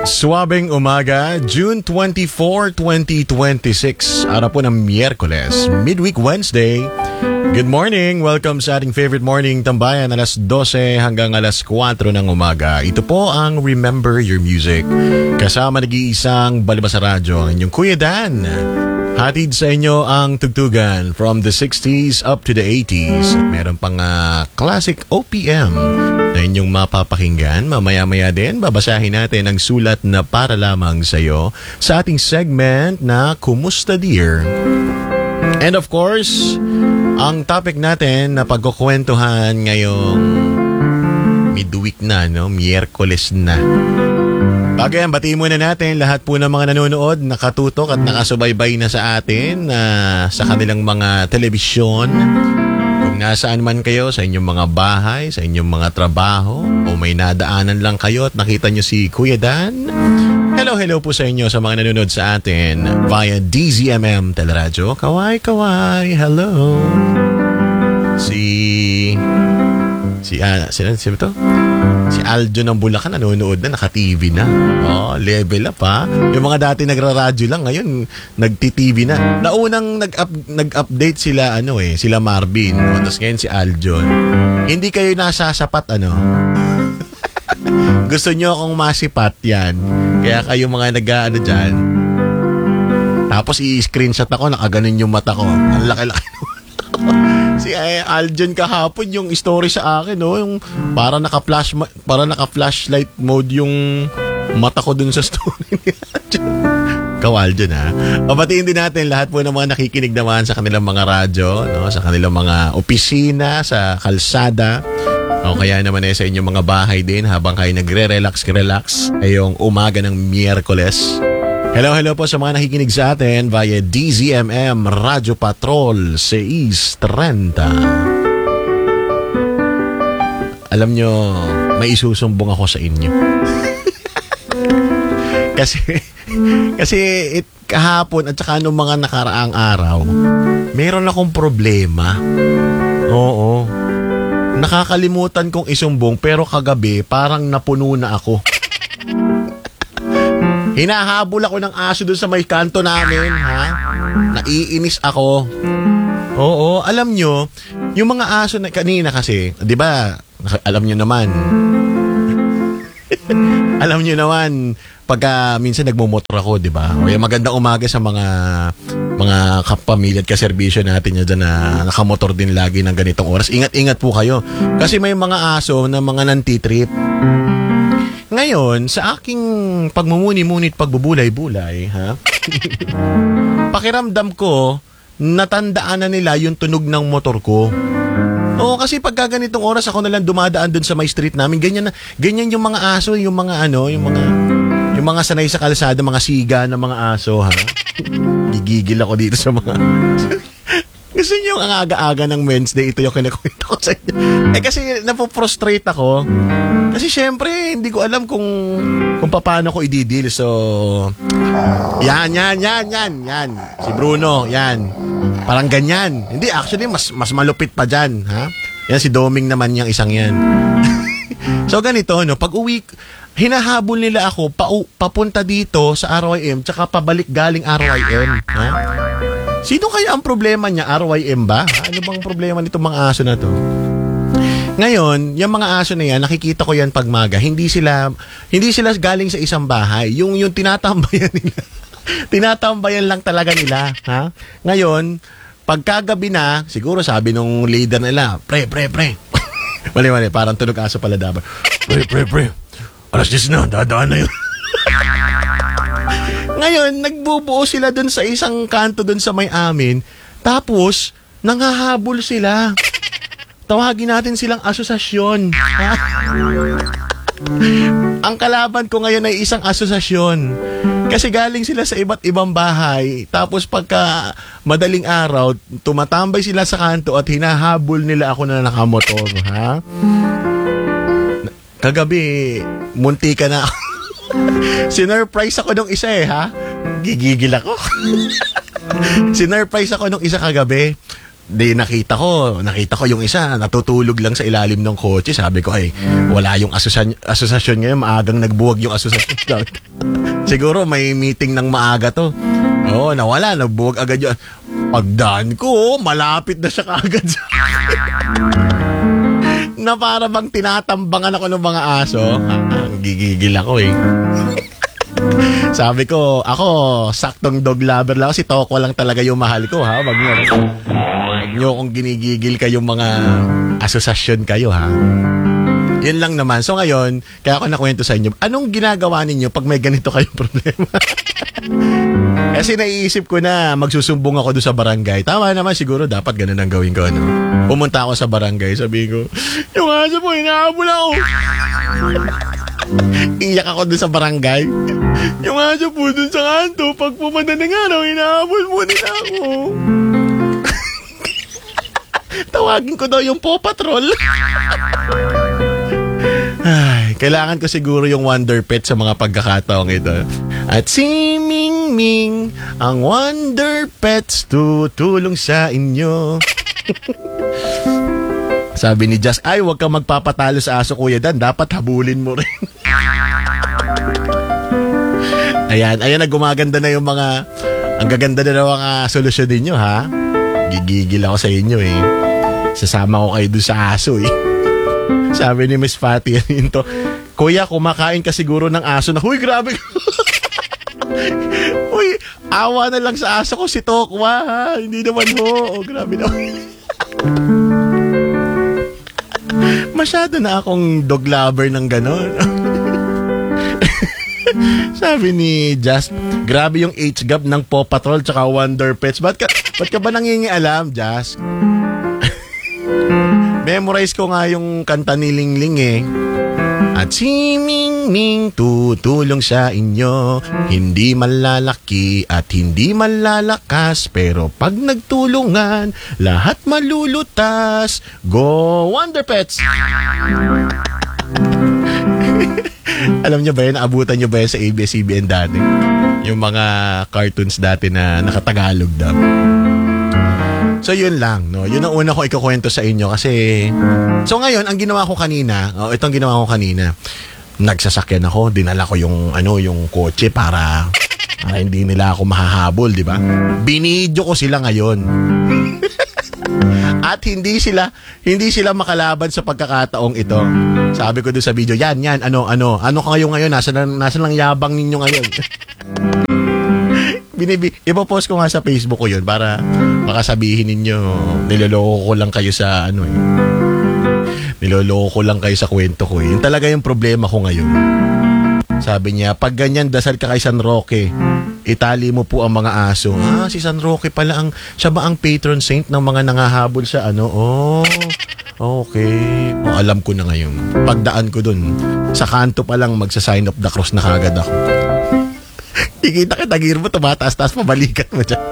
Suwabing umaga, June 24, 2026. Araw po ng Miyerkules, midweek Wednesday. Good morning! Welcome sa ating favorite morning tambayan, alas 12 hanggang alas 4 ng umaga. Ito po ang Remember Your Music. Kasama nag-iisang balibas sa radyo, ang inyong Kuya Dan. Hatid sa inyo ang tugtugan from the 60s up to the 80s. Meron pang classic OPM na inyong mapapakinggan. Mamaya-maya din, babasahin natin ang sulat na para lamang sa iyo sa ating segment na Kumusta Dear? And of course, ang topic natin na pagkukwentuhan ngayong midweek na, no? Miyerkules na. Bago yan, batiin muna natin lahat po ng mga nanonood, nakatutok at nakasubaybay na sa atin sa kanilang mga telebisyon. Kung nasaan man kayo, sa inyong mga bahay, sa inyong mga trabaho, o may nadaanan lang kayo at nakita nyo si Kuya Dan. Hello po sa inyo sa mga nanonood sa atin via DZMM Teleradyo. Kaway, hello. Sino to? Si Aljo ng Bulacan nanonood na, naka-TV na. Oh, level up ha. Yung mga dati nagra-radyo lang, ngayon nagti-TV na. Naunang nag-update sila sila Marvin. Tapos ngayon si Aljon. Hindi kayo nasasapat Gusto nyo akong masipat yan. Kaya kayo mga dyan. Tapos i-screenshot ako, nakaganon yung mata ko. Ang laki-laki si Aljon kahapon yung story sa akin, yung para naka-flashlight mode yung mata ko dun sa story ni Aljon. Aljon ha. Papatiin din natin lahat po ng mga nakikinig naman sa kanilang mga radyo, sa kanilang mga opisina, sa kalsada, o kaya naman sa inyong mga bahay din habang kayo nagre-relax ngayong umaga ng Miyerkules. Hello po sa mga nakikinig sa atin via DZMM Radyo Patrol 630. Alam nyo, may isusumbong ako sa inyo. kasi kahapon at saka nung mga nakaraang araw, meron akong problema. Oo. Nakakalimutan kong isumbong pero kagabi parang napuno na ako. Hinahabol ako ng aso doon sa may kanto namin, Naiinis ako. Oo, alam nyo, yung mga aso na kanina kasi, di ba, alam nyo naman, pagka minsan nagmumotor ako, di ba? O yung magandang umaga sa mga kapamilya at kaserbisyo natin dyan na nakamotor din lagi ng ganitong oras. Ingat-ingat po kayo. Kasi may mga aso na mga nantitrip. Ngayon, sa aking pagmumuni-munit, pagbubulay-bulay, pakiramdam ko, natandaan na nila yung tunog ng motor ko. Oo, kasi pagka ganitong oras ako nalang dumadaan dun sa may street namin, ganyan yung mga aso, yung mga sanay sa kalsada, mga siga ng mga aso, Gigigil ako dito sa mga... Gusto niyo ang aga-aga ng Wednesday, ito yung kinakwento ko sa inyo. Kasi napoprostrate ako. Kasi syempre, hindi ko alam kung paano ko i-deal. So, yan. Si Bruno, yan. Parang ganyan. Hindi, actually, mas malupit pa dyan. Yan, si Doming naman yung isang yan. So, ganito, pag uwi, hinahabol nila ako papunta dito sa RYM tsaka pabalik galing RYM. Sino kaya ang problema niya? RYM ba? Ano bang problema nitong mga aso na to? Ngayon, yung mga aso na yan, nakikita ko yan pagmaga. Hindi sila galing sa isang bahay. Yung tinatambayan nila. Tinatambayan lang talaga nila. Ngayon, pagkagabi na, siguro sabi nung leader nila, pre. Mali, parang tunog aso pala dapat. Pre. Alas 10 na, dadaan na yun. Ngayon, nagbubuo sila dun sa isang kanto dun sa may amin. Tapos, nanghahabol sila. Tawagin natin silang asosasyon. Ang kalaban ko ngayon ay isang asosasyon. Kasi galing sila sa iba't ibang bahay. Tapos pagka madaling araw, tumatambay sila sa kanto at hinahabol nila ako na nakamotor. Kagabi, munti ka na ako. Sinurprise ako nung isa Gigigil ako. Sinurprise ako nung isa kagabi. Di nakita ko yung isa, natutulog lang sa ilalim ng kotse. Sabi ko, ay, wala yung asosasyon ngayon, maagang nagbuwag yung asosasyon. Siguro may meeting ng maaga to. Oo, nawala, nagbuwag agad yun. Pagdaan ko, malapit na siya kaagad sa na para bang tinatambangan ako ng mga aso. Gigigil ako eh. Sabi ko, ako, saktong dog lover lang. Si Toko lang talaga yung mahal ko, ha? Wag nyo kung ginigigil kayong mga asosasyon kayo, ha? Yun lang naman. So ngayon, kaya ako nakwento sa inyo, anong ginagawa ninyo pag may ganito kayong problema? Kasi naiisip ko na magsusumbong ako doon sa barangay. Tama naman, siguro dapat ganun ang gawin ko, ano? Pumunta ako sa barangay, sabi ko, yung aso po, inahabol ako. Iyak ako doon sa barangay. Yung aso po doon sa kanto, pag pumunta ng araw, inahabol mo nila ako. Tawagin ko daw yung Paw Patrol. Ay, kailangan ko siguro yung Wonder Pet sa mga pagkakataong ito. At si Ming Ming, ang Wonder Pets, tutulong sa inyo. Sabi ni Jazz, ay, huwag kang magpapatalo sa aso, Kuya Dan. Dapat habulin mo rin. Ayan, gumaganda na yung mga, ang gaganda na mga solusyon ninyo, ha? Gigigil ako sa inyo, eh. Sasama ko kayo dun sa aso, eh. Sabi ni Miss Fatty, to, Kuya, kumakain ka siguro ng aso na, huy, grabe. Uy, awa na lang sa aso ko si Tokwa, ha? Hindi naman ho. Oh, grabe na. Masyado na akong dog lover ng ganon. Sabi ni Jazz, grabe yung age gap ng Paw Patrol tsaka Wonder Pets. Ba't ka ba nangingialam, Jazz? Memorize ko nga yung kanta ni Ling Ling eh. At si Ming Ming tutulong sa inyo, hindi malalaki at hindi malalakas, pero pag nagtulungan, lahat malulutas. Go Wonder Pets! Alam nyo ba yun, naabutan nyo ba yun sa ABS-CBN dati? Yung mga cartoons dati na nakatagalog daw. So yun lang, no? Yun ang una ko ikukwento sa inyo kasi so ngayon ang ginawa ko kanina, itong ginawa ko kanina. Nagsasakyan ako, dinala ko yung yung kotse para hindi nila ako mahahabol, di ba? Binidyo ko sila ngayon. At hindi sila makalaban sa pagkakataong ito. Sabi ko doon sa video, yan, ano kayo ngayon? Nasa lang yabang ninyo ngayon? Ipopost ko nga sa Facebook ko yun para makasabihin ninyo niloloko ko lang kayo sa niloloko ko lang kayo sa kwento ko. Yun talaga yung problema ko ngayon. Sabi niya, pag ganyan dasal ka kay San Roque, itali mo po ang mga aso. Si San Roque pala siya ba ang patron saint ng mga nangahabol sa okay. Alam ko na ngayon. Pagdaan ko dun, sa kanto pa lang magsa-sign of the cross na kagad ako. Ikita kita gear mo, tumataas-taas, pabalikat mo dyan.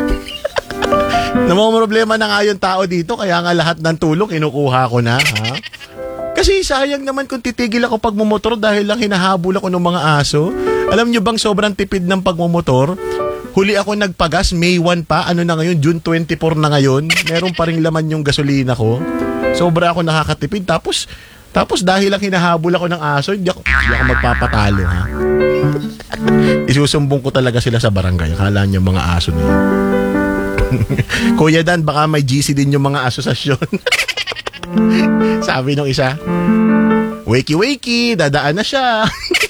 Namang problema na nga yung tao dito, kaya nga lahat ng tulong kinukuha ko na, ha? Kasi sayang naman kung titigil ako pagmumotor dahil lang hinahabol ako ng mga aso. Alam nyo bang sobrang tipid ng pagmumotor? Huli ako nagpagas, May 1 pa, na ngayon, June 24 na ngayon. Meron pa ring laman yung gasolina ko. Sobra ako nakakatipid. Tapos dahil lang hinahabol ako ng aso, hindi ako magpapatalo, ha? Isusumbong ko talaga sila sa barangay. Akala niyo mga aso na yun. Kuya Dan, baka may GC din yung mga asosasyon. Sabi nung isa, wakey, dadaan na siya.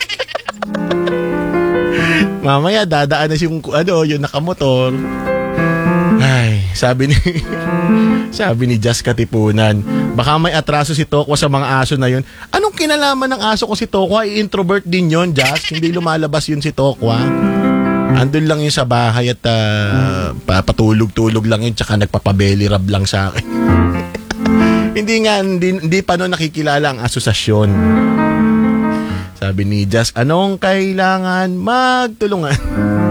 Mamaya, dadaan na yung nakamotor. Ay, sabi ni Jazz Katipunan, baka may atraso si Tokwa sa mga aso na yun. Anong kinalaman ng aso ko si Tokwa? Introvert din yun, Jazz. Hindi lumalabas yun si Tokwa. Andun lang yun sa bahay at patulog-tulog lang yun, tsaka nagpapabelly rub lang sa akin. Hindi pa noon nakikilala ang asosasyon. Sabi ni Jazz, anong kailangan magtulungan?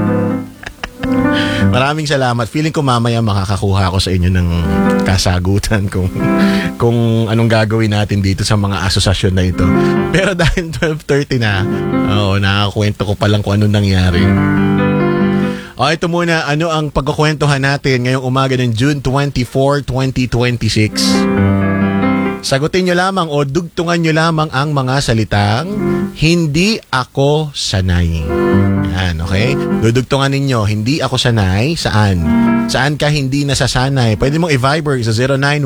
Maraming salamat. Feeling ko mamaya makakakuha ako sa inyo ng kasagutan kung anong gagawin natin dito sa mga asosasyon na ito. Pero dahil 12:30 na, nakakwento ko pa lang kung anong nangyari. O ito muna, ano ang pagkukwentuhan natin ngayong umaga ng June 24, 2026? Sagutin nyo lamang o dugtungan nyo lamang ang mga salitang hindi ako sanay. Yan, okay? Dudugtungan ninyo, hindi ako sanay. Saan? Saan ka hindi nasasanay? Pwede mong i-Viber sa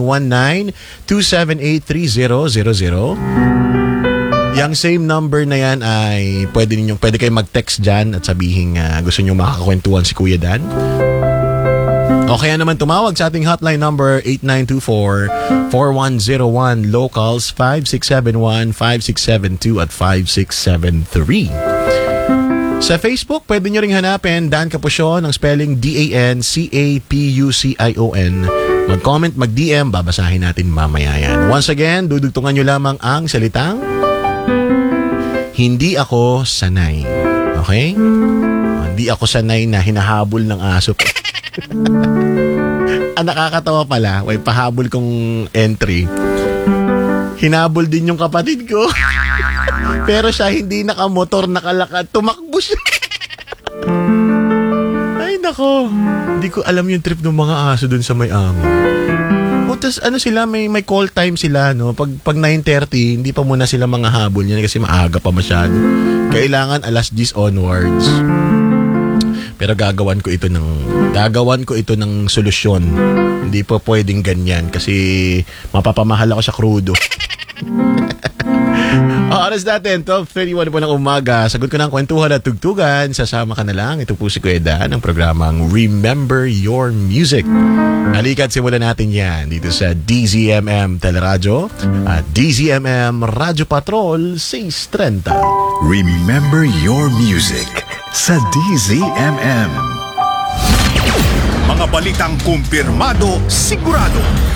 0919-278-3000. Yung same number na yan ay pwede kayo mag-text dyan at sabihin gusto nyo makakakwentuhan si Kuya Dan. O kaya naman tumawag sa ating hotline number 8924-4101, locals 5671-5672 at 5673. Sa Facebook, pwede nyo ring hanapin Dan Capuscion, ang spelling DANCAPUCION. Mag-comment, mag-DM, babasahin natin mamaya yan. Once again, dudugtungan nyo lamang ang salitang hindi ako sanay. Okay? Hindi ako sanay na hinahabol ng aso. Ang nakakatawa pala, may pahabol kong entry. Hinabol din yung kapatid ko. Pero siya hindi nakamotor, nakalakad. Tumakbo siya. Ay nako, hindi ko alam yung trip ng mga aso dun sa may amo. O tas ano sila, may call time sila, no? Pag 9:30, hindi pa muna sila mga habol yan kasi maaga pa masyado. Kailangan alas 10 onwards. Pero gagawan ko ito ng solusyon. Hindi po pwedeng ganyan kasi mapapamahal ako sa krudo. Oras natin, 12:31 po ng umaga. Sagot ko ng kwentuhan at tugtugan. Sasama ka na lang. Ito po si Kuya Dan ng programang Remember Your Music. Halika't simulan natin yan dito sa DZMM Teleradyo at DZMM Radyo Patrol 630. Remember Your Music sa DZMM. Mga balitang kumpirmado, sigurado,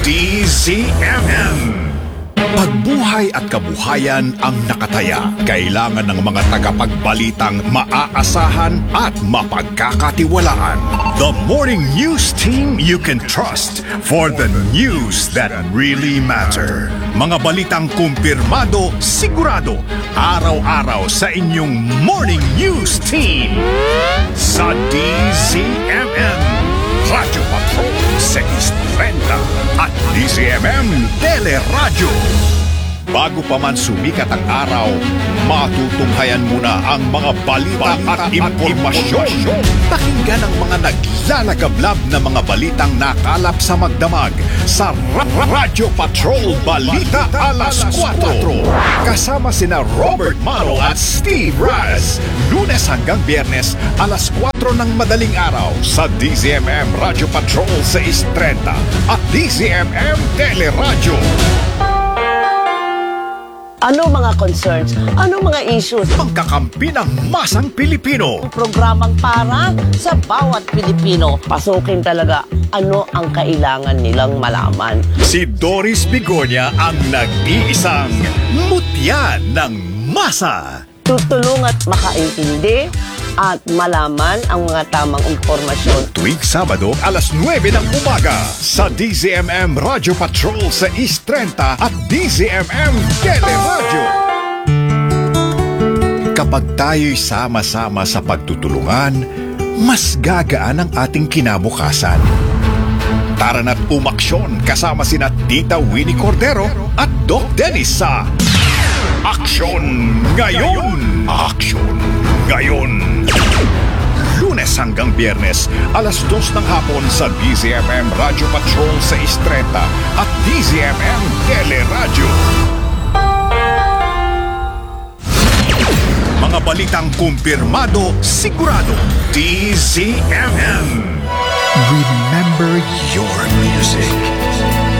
DZMM. Pagbuhay at kabuhayan ang nakataya. Kailangan ng mga tagapagbalitang maaasahan at mapagkakatiwalaan. The morning news team you can trust for the news that really matter. Mga balitang kumpirmado, sigurado, araw-araw sa inyong morning news team. Sa DZMM, Radyo Patrol 630 at DZMM Teleradyo. Bago pa man sumikat ang araw, matutunghayan muna ang mga balita at impormasyon. Pakinggan ang mga naglalagablab na mga balitang nakalap sa magdamag sa Radyo Patrol Balita Alas 4. Kasama sina Robert Maro at Steve Raz. Lunes hanggang Biyernes, alas 4 ng madaling araw sa DZMM Radyo Patrol 630 at DZMM Teleradyo. Ano mga concerns? Ano mga issues? Pagkakampi ng masang Pilipino. Programang para sa bawat Pilipino. Pasukin talaga ano ang kailangan nilang malaman. Si Doris Bigornia ang nag-iisang mutya ng masa. Tutulong at makaintindi at malaman ang mga tamang impormasyon. Tuwing Sabado, alas 9 ng umaga sa DZMM Radyo Patrol sa East 30 at DZMM Teleradyo. Kapag tayo'y sama-sama sa pagtutulungan, mas gagaan ang ating kinabukasan. Tara na't umaksyon kasama sina Tita Winnie Cordero at Doc Dennis sa Aksyon Ngayon! Aksyon Ngayon! Lunes hanggang Biyernes, alas 2 ng hapon sa DZMM Radyo Patrol sa Istreta at DZMM Teleradyo. Mga balitang kumpirmado, sigurado, DZMM. Remember your music.